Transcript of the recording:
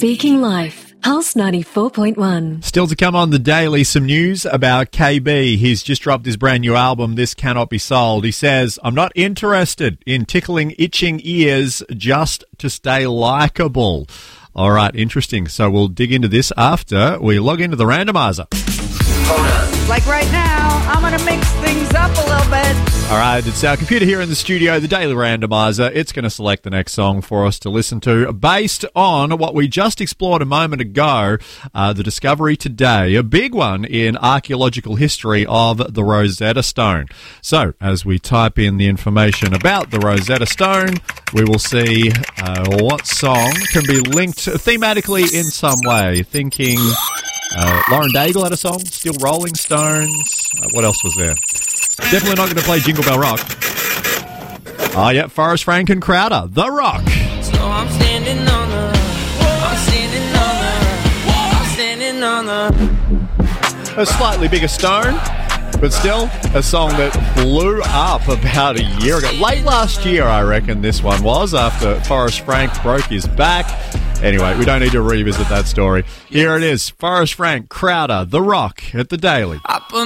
Speaking Life, Pulse 94.1. Still to come on the Daily, some news about KB. He's just dropped his brand new album, This Cannot Be Sold. He says, I'm not interested in tickling itching ears just to stay likeable. All right, interesting. So we'll dig into this after we log into the randomizer. Hold up. Like right now, I'm going to mix things up a little bit. All right, it's our computer here in the studio, the Daily Randomizer. It's going to select the next song for us to listen to based on what we just explored a moment ago, the discovery today, a big one in archaeological history of the Rosetta Stone. So, as we type in the information about the Rosetta Stone, we will see what song can be linked thematically in some way. Thinking Lauren Daigle had a song, Still Rolling Stones. What else was there? Definitely not going to play Jingle Bell Rock. Oh, yeah, Forrest Frank and Crowder, The Rock. So I'm standing on A slightly bigger stone, but still a song that blew up about a year ago. Late last year, I reckon this one was, after Forrest Frank broke his back. Anyway, we don't need to revisit that story. Here it is, Forrest Frank, Crowder, The Rock at the Daily.